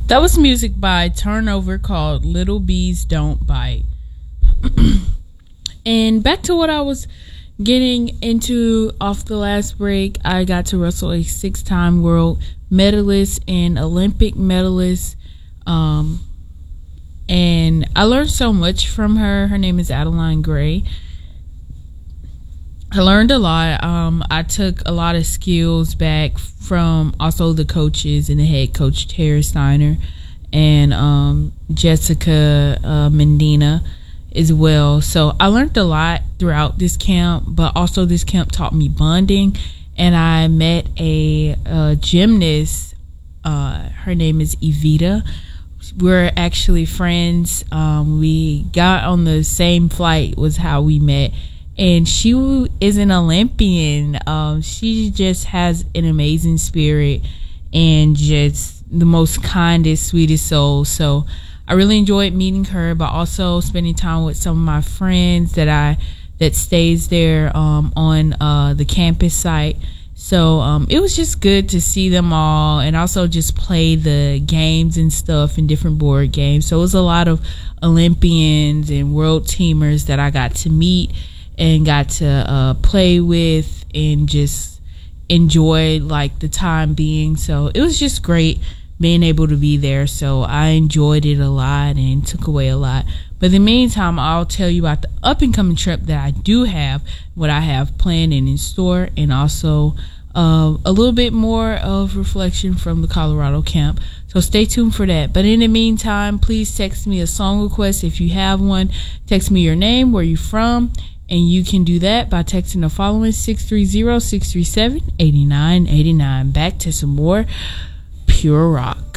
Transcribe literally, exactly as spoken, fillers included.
That was music by Turnover called Little Bees Don't Bite. And back to what I was getting into off the last break, I got to wrestle a six-time world medalist and Olympic medalist. Um, and I learned so much from her. Her name is Adeline Gray. I learned a lot. Um, I took a lot of skills back from also the coaches and the head coach, Terry Steiner, and um, Jessica uh, Mendina as well. So I learned a lot throughout this camp, but also this camp taught me bonding. And I met a, a gymnast. Uh, her name is Evita. We're actually friends. Um, we got on the same flight was how we met. And she is an Olympian. Um, she just has an amazing spirit and just the most kindest, sweetest soul. So I really enjoyed meeting her, but also spending time with some of my friends that I that stays there um, on uh, the campus site. So um, it was just good to see them all and also just play the games and stuff and different board games. So it was a lot of Olympians and world teamers that I got to meet and got to uh, play with and just enjoy like the time being. So it was just great being able to be there. So I enjoyed it a lot and took away a lot. But in the meantime, I'll tell you about the up and coming trip that I do have, what I have planned and in store, and also uh, a little bit more of reflection from the Colorado camp. So stay tuned for that. But in the meantime, please text me a song request if you have one. Text me your name, where you're from, and you can do that by texting the following six three zero, six three seven, eight nine eight nine. Back to some more pure rock.